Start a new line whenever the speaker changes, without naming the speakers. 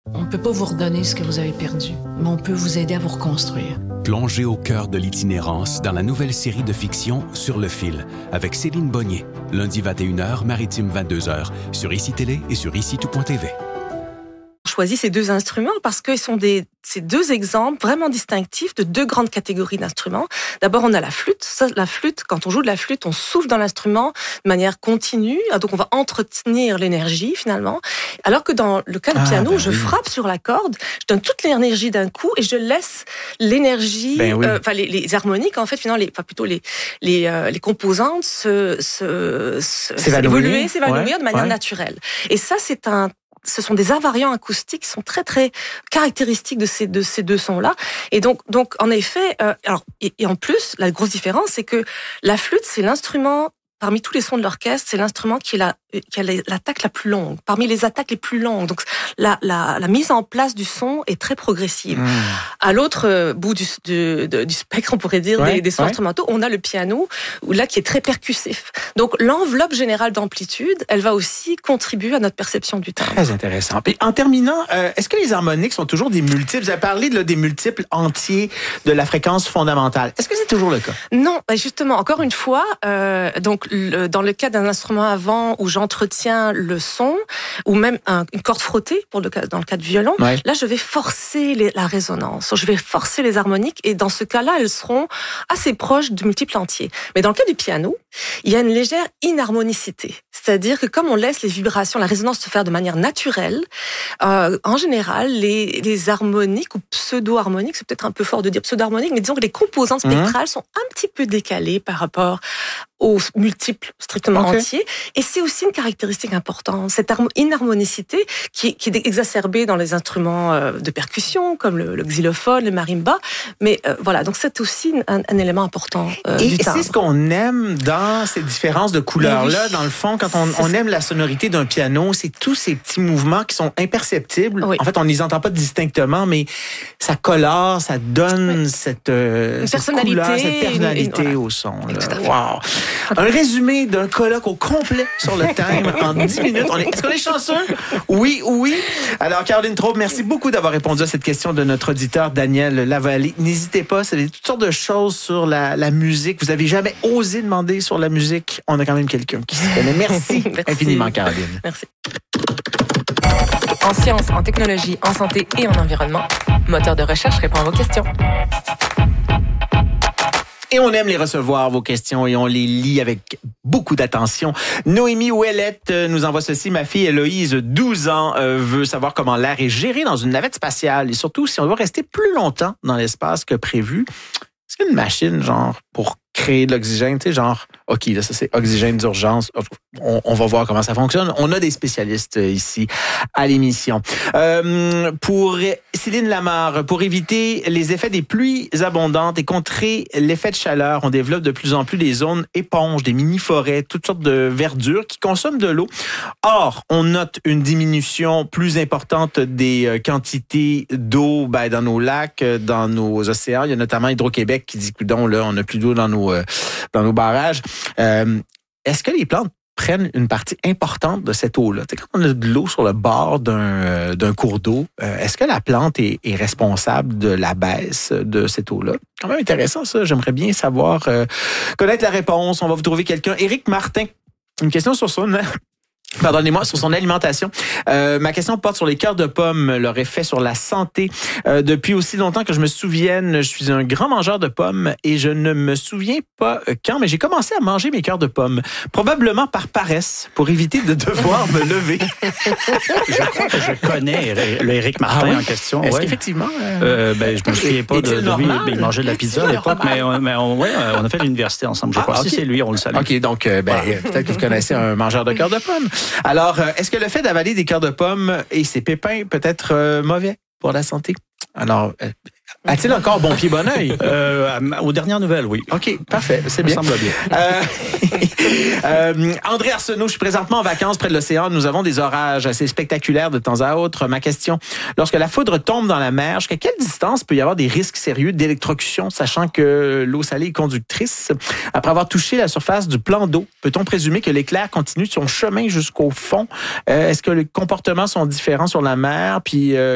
On ne peut pas vous redonner ce que vous avez perdu, mais on peut vous aider à vous reconstruire.
Plongez au cœur de l'itinérance dans la nouvelle série de fiction Sur le fil avec Céline Bonnier. Lundi 21h, Maritime 22h, sur ICI Télé et sur ICITout.tv.
Choisi ces deux instruments parce que ces deux exemples vraiment distinctifs de deux grandes catégories d'instruments. D'abord, on a la flûte. La flûte, quand on joue de la flûte, on souffle dans l'instrument de manière continue. Donc, on va entretenir l'énergie, finalement. Alors que dans le cas du piano, je frappe sur la corde, je donne toute l'énergie d'un coup et je laisse l'énergie, les harmoniques, en fait, finalement, les composantes s'évanouir de manière naturelle. Et ça, ce sont des invariants acoustiques qui sont très très caractéristiques de ces deux sons-là. Et donc en effet, et en plus, la grosse différence, c'est que la flûte, c'est l'instrument parmi tous les sons de l'orchestre, c'est l'instrument qui a l'attaque la plus longue, parmi les attaques les plus longues. Donc la mise en place du son est très progressive. À l'autre bout du spectre, on pourrait dire, des sons instrumentaux, on a le piano, qui est très percussif. Donc l'enveloppe générale d'amplitude, elle va aussi contribuer à notre perception du timbre.
Très intéressant. Et en terminant, est-ce que les harmoniques sont toujours des multiples? Vous avez parlé des multiples entiers de la fréquence fondamentale. Est-ce que c'est toujours le cas?
Non, justement, encore une fois, dans le cas d'un instrument avant où j'entretiens le son, ou même une corde frottée, dans le cas du violon, là, je vais forcer la résonance, je vais forcer les harmoniques, et dans ce cas-là, elles seront assez proches du multiple entier. Mais dans le cas du piano, il y a une légère inharmonicité. C'est-à-dire que comme on laisse les vibrations, la résonance se faire de manière naturelle, en général, les harmoniques ou pseudo-harmoniques, c'est peut-être un peu fort de dire pseudo-harmoniques, mais disons que les composantes spectrales sont un petit peu décalées par rapport aux multiples strictement entiers. Et c'est aussi une caractéristique importante, cette inharmonicité qui est exacerbée dans les instruments de percussion, comme le xylophone, le marimba. Mais voilà, donc c'est aussi un élément important du timbre.
Et c'est ce qu'on aime dans ces différences de couleurs-là. Dans le fond, quand on aime la sonorité d'un piano, c'est tous ces petits mouvements qui sont imperceptibles. En fait, on ne les entend pas distinctement, mais ça colore, ça donne cette couleur, cette personnalité au son. Wow! Un résumé d'un colloque au complet sur le timbre en 10 minutes. Est-ce qu'on est chanceux? Oui. Alors, Caroline Traube, merci beaucoup d'avoir répondu à cette question de notre auditeur Daniel Lavallée. N'hésitez pas, c'est toutes sortes de choses sur la musique. Vous n'avez jamais osé demander sur la musique. On a quand même quelqu'un qui s'y connaît. Merci infiniment, Caroline.
Merci.
En sciences, en technologie, en santé et en environnement, Moteur de recherche répond à vos questions.
Et on aime les recevoir, vos questions, et on les lit avec beaucoup d'attention. Noémie Ouellette nous envoie ceci. Ma fille Héloïse, 12 ans, veut savoir comment l'air est géré dans une navette spatiale et surtout si on doit rester plus longtemps dans l'espace que prévu. Est-ce qu'il y a une machine, genre, pour créer de l'oxygène, tu sais, genre, OK, là, ça, c'est oxygène d'urgence. On va voir comment ça fonctionne. On a des spécialistes ici à l'émission. Pour Céline Lamarre, pour éviter les effets des pluies abondantes et contrer l'effet de chaleur, on développe de plus en plus des zones éponges, des mini-forêts, toutes sortes de verdure qui consomment de l'eau. Or, on note une diminution plus importante des quantités d'eau dans nos lacs, dans nos océans. Il y a notamment Hydro-Québec qui dit, coudonc, là, on n'a plus d'eau dans nos barrages. Est-ce que les plantes prennent une partie importante de cette eau-là? Quand on a de l'eau sur le bord d'un cours d'eau, est-ce que la plante est responsable de la baisse de cette eau-là? Quand même intéressant, ça. J'aimerais bien savoir, connaître la réponse. On va vous trouver quelqu'un. Éric Martin, une question sur son alimentation. Ma question porte sur les cœurs de pommes, leur effet sur la santé. Depuis aussi longtemps que je me souvienne, je suis un grand mangeur de pommes et je ne me souviens pas quand, mais j'ai commencé à manger mes cœurs de pommes. Probablement par paresse, pour éviter de devoir me lever.
Je crois que je connais le Éric Martin en question.
Est-ce qu'effectivement?
Je me souviens pas de lui. Il mangeait de la pizza à l'époque, mais on a fait l'université ensemble, je crois. Si c'est lui, on le salue. OK, donc peut-être que vous connaissez un mangeur de cœurs de pommes. Alors, est-ce que le fait d'avaler des cœurs de pommes et ses pépins peut être mauvais pour la santé? Alors, a-t-il encore bon pied, bon oeil? Aux dernières nouvelles, oui.
OK, parfait, c'est bien.
Ça me semble
bien. André Arsenault, je suis présentement en vacances près de l'océan. Nous avons des orages assez spectaculaires de temps à autre. Ma question, lorsque la foudre tombe dans la mer, jusqu'à quelle distance peut y avoir des risques sérieux d'électrocution, sachant que l'eau salée est conductrice? Après avoir touché la surface du plan d'eau, peut-on présumer que l'éclair continue son chemin jusqu'au fond? Est-ce que les comportements sont différents sur la mer? Puis